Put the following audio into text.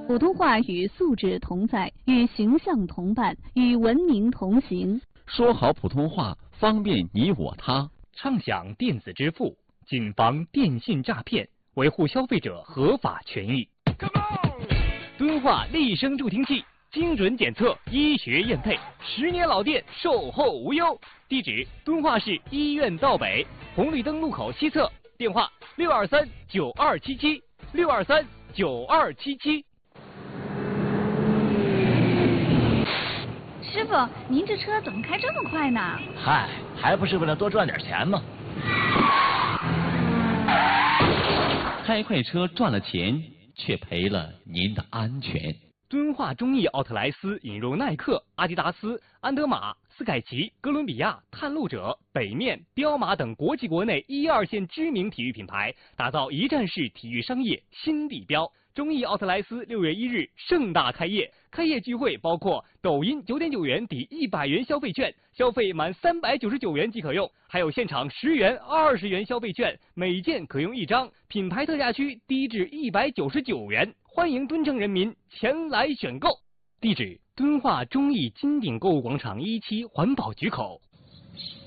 普通话与素质同在，与形象同伴，与文明同行。 说好普通话，方便你我他。 畅享电子支付，谨防电信诈骗，维护消费者合法权益。敦化立声助听器，精准检测，医学验配，10年老店，售后无忧。地址：敦化市医院道北红绿灯路口西侧，电话623-9277，623-9277。 师傅，您这车怎么开这么快呢？ 嗨，还不是为了多赚点钱吗？ 开快车赚了钱，却赔了您的安全。 敦化中意奥特莱斯引入耐克、阿迪达斯、安德玛、斯凯奇、哥伦比亚、探路者、北面、彪马等国际国内1、2线知名体育品牌，打造一站式体育商业新地标。中意奥特莱斯6月1日盛大开业，开业聚会包括抖音9.9元抵100元消费券，消费满399元即可用，还有现场10元、20元消费券，每件可用1张，品牌特价区低至199元，欢迎敦城人民前来选购。地址：敦化中意金鼎购物广场1期环保局口。